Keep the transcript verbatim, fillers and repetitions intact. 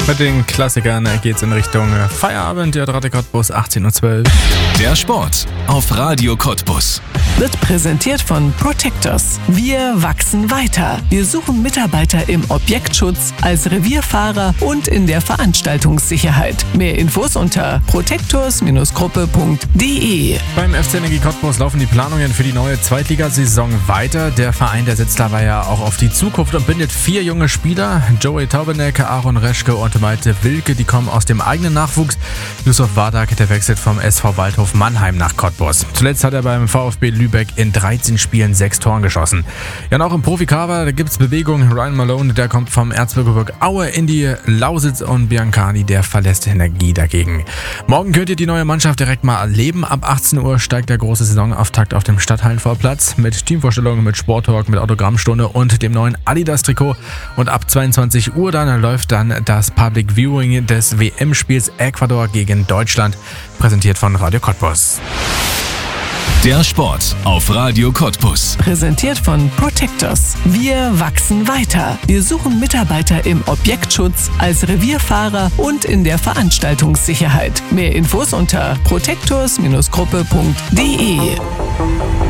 Mit den Klassikern geht's in Richtung Feierabend. Der dritte Cottbus, achtzehn Uhr zwölf. Der Sport auf Radio Cottbus. Wird präsentiert von Protectors. Wir wachsen weiter. Wir suchen Mitarbeiter im Objektschutz, als Revierfahrer und in der Veranstaltungssicherheit. Mehr Infos unter protectors Gruppe punkt de. Beim F C Energie Cottbus laufen die Planungen für die neue Zweitligasaison weiter. Der Verein, der setzt dabei ja auch auf die Zukunft und bindet vier junge Spieler. Joey Taubeneck, Aaron Reschke und Malte Wilke, die kommen aus dem eigenen Nachwuchs. Yusuf Wardak, der wechselt vom S V Waldhof Mannheim nach Cottbus. Zuletzt hat er beim VfB Lübeck in dreizehn Spielen sechs Toren geschossen. Ja, und auch im Profikader, da gibt's Bewegung. Ryan Malone, der kommt vom Erzgebirge Aue in die Lausitz und Biancani, der verlässt Energie dagegen. Morgen könnt ihr die neue Mannschaft direkt mal erleben. Ab achtzehn Uhr steigt der große Saisonauftakt auf dem Stadthallenvorplatz mit Teamvorstellungen, mit Sporttalk, mit Autogrammstunde und dem neuen Adidas-Trikot. Und ab zweiundzwanzig Uhr dann läuft dann das Public Viewing des W M-Spiels Ecuador gegen Deutschland, präsentiert von Radio Cottbus. Der Sport auf Radio Cottbus. Präsentiert von Protectors. Wir wachsen weiter. Wir suchen Mitarbeiter im Objektschutz, als Revierfahrer und in der Veranstaltungssicherheit. Mehr Infos unter protectors Gruppe punkt de.